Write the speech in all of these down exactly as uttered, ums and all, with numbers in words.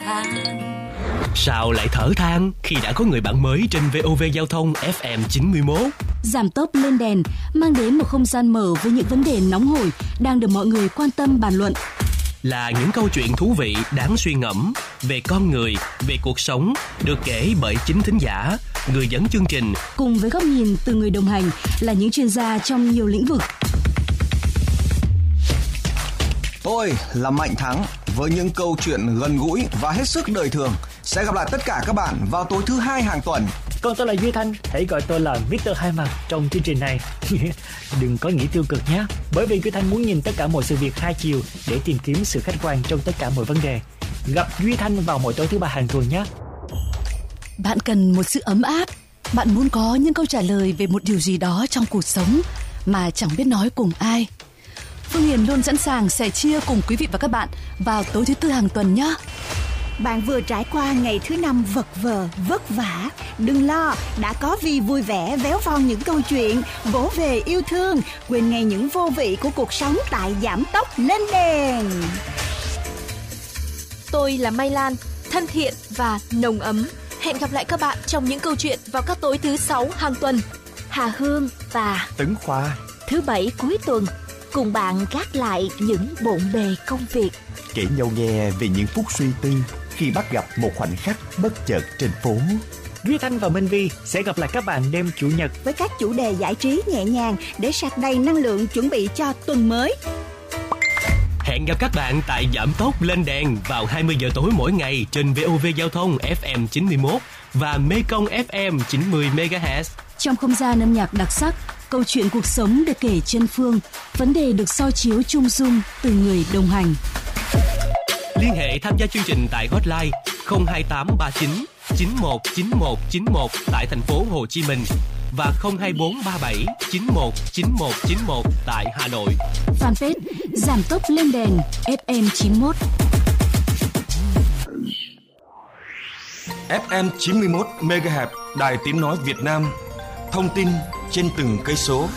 than. Sao lại thở than khi đã có người bạn mới trên vê o vê Giao thông ép em chín mươi mốt? Giảm tốc lên đèn mang đến một không gian mở với những vấn đề nóng hổi đang được mọi người quan tâm bàn luận. Là những câu chuyện thú vị đáng suy ngẫm về con người, về cuộc sống được kể bởi chính thính giả, người dẫn chương trình. Cùng với góc nhìn từ người đồng hành là những chuyên gia trong nhiều lĩnh vực. Tôi là Mạnh Thắng với những câu chuyện gần gũi và hết sức đời thường. Sẽ gặp lại tất cả các bạn vào tối thứ hai hàng tuần. Còn tôi là Duy Thanh, hãy gọi tôi là mít tơ Hai Mặt trong chương trình này. Đừng có nghĩ tiêu cực nhé, bởi vì Duy Thanh muốn nhìn tất cả mọi sự việc hai chiều để tìm kiếm sự khách quan trong tất cả mọi vấn đề. Gặp Duy Thanh vào mỗi tối thứ ba hàng tuần nhé. Bạn cần một sự ấm áp, bạn muốn có những câu trả lời về một điều gì đó trong cuộc sống mà chẳng biết nói cùng ai. Phương Hiền luôn sẵn sàng sẻ chia cùng quý vị và các bạn vào tối thứ tư hàng tuần nhé. Bạn vừa trải qua ngày thứ năm vật vờ, vất vả. Đừng lo, đã có Vi vui vẻ véo von những câu chuyện, vỗ về yêu thương, quên ngay những vô vị của cuộc sống tại Giảm tốc lên đèn. Tôi là Mai Lan, thân thiện và nồng ấm. Hẹn gặp lại các bạn trong những câu chuyện vào các tối thứ sáu hàng tuần. Hà Hương và Tấn Khoa thứ bảy cuối tuần cùng bạn gác lại những bộn bề công việc, kể nhau nghe về những phút suy tư khi bắt gặp một khoảnh khắc bất chợt trên phố. Duy Thanh và Minh Vi sẽ gặp lại các bạn đêm Chủ nhật với các chủ đề giải trí nhẹ nhàng để sạc đầy năng lượng chuẩn bị cho tuần mới. Hẹn gặp các bạn tại Giảm tốc lên đèn vào hai mươi giờ tối mỗi ngày trên vê o vê Giao thông ép em chín mươi mốt và Mekong ép em chín mươi mê ga héc. Trong không gian âm nhạc đặc sắc, câu chuyện cuộc sống được kể trên phương, vấn đề được soi chiếu chung dung từ người đồng hành. Liên hệ tham gia chương trình tại hotline không hai tám ba chín chín một chín một chín một tại thành phố Hồ Chí Minh và không hai bốn ba bảy chín một chín một chín một tại Hà Nội. Fanpage Giảm tốc lên đèn ép em chín mươi mốt. ép em chín mươi mốt mê ga héc, Đài Tiếng nói Việt Nam. Thông tin trên từng cây số.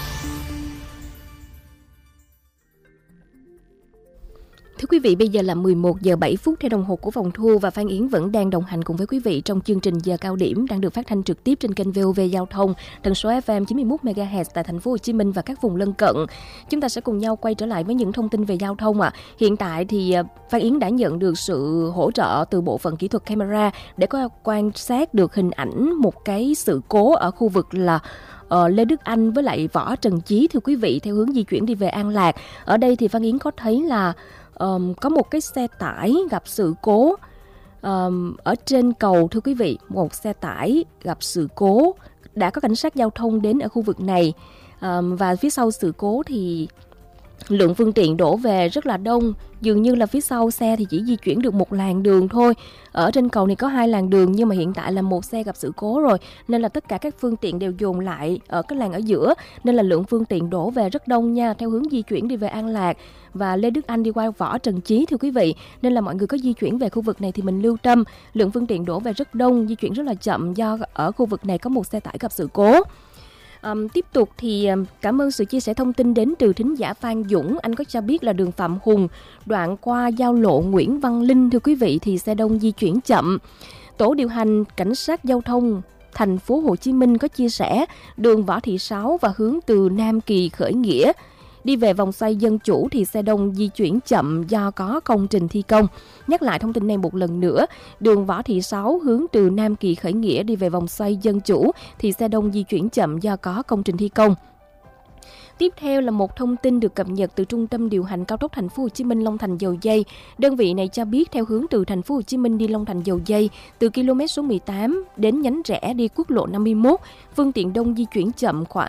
Thưa quý vị, bây giờ là mười một giờ bảy phút theo đồng hồ của phòng thu và Phan Yến vẫn đang đồng hành cùng với quý vị trong chương trình Giờ Cao Điểm đang được phát thanh trực tiếp trên kênh vê o vê Giao thông, tần số ép em chín mươi mốt mê ga héc tại thành phố Hồ Chí Minh và các vùng lân cận. Chúng ta sẽ cùng nhau quay trở lại với những thông tin về giao thông ạ. À. Hiện tại thì Phan Yến đã nhận được sự hỗ trợ từ bộ phận kỹ thuật camera để có quan sát được hình ảnh một cái sự cố ở khu vực là Uh, Lê Đức Anh với lại Võ Trần Chí, thưa quý vị, theo hướng di chuyển đi về An Lạc. Ở đây thì Phan Yến có thấy là um, có một cái xe tải gặp sự cố um, ở trên cầu, thưa quý vị, một xe tải gặp sự cố. Đã có cảnh sát giao thông đến ở khu vực này um, và phía sau sự cố thì lượng phương tiện đổ về rất là đông. Dường như là phía sau xe thì chỉ di chuyển được một làn đường thôi. Ở trên cầu này có hai làn đường nhưng mà hiện tại là một xe gặp sự cố rồi, nên là tất cả các phương tiện đều dồn lại ở cái làn ở giữa, nên là lượng phương tiện đổ về rất đông nha, theo hướng di chuyển đi về An Lạc và Lê Đức Anh đi qua Võ Trần Chí, thưa quý vị. Nên là mọi người có di chuyển về khu vực này thì mình lưu tâm, lượng phương tiện đổ về rất đông, di chuyển rất là chậm do ở khu vực này có một xe tải gặp sự cố. Um, tiếp tục thì um, cảm ơn sự chia sẻ thông tin đến từ thính giả Phan Dũng. Anh có cho biết là đường Phạm Hùng đoạn qua giao lộ Nguyễn Văn Linh, thưa quý vị, thì xe đông di chuyển chậm. Tổ điều hành cảnh sát giao thông thành phố Hồ Chí Minh có chia sẻ đường Võ Thị Sáu và hướng từ Nam Kỳ Khởi Nghĩa đi về vòng xoay Dân Chủ thì xe đông di chuyển chậm do có công trình thi công. Nhắc lại thông tin này một lần nữa, đường Võ Thị Sáu hướng từ Nam Kỳ Khởi Nghĩa đi về vòng xoay Dân Chủ thì xe đông di chuyển chậm do có công trình thi công. Tiếp theo là một thông tin được cập nhật từ Trung tâm điều hành cao tốc Thành phố Hồ Chí Minh Long Thành Dầu Giây. Đơn vị này cho biết theo hướng từ Thành phố Hồ Chí Minh đi Long Thành Dầu Giây, từ km số mười tám đến nhánh rẽ đi quốc lộ năm mươi mốt, phương tiện đông di chuyển chậm khoảng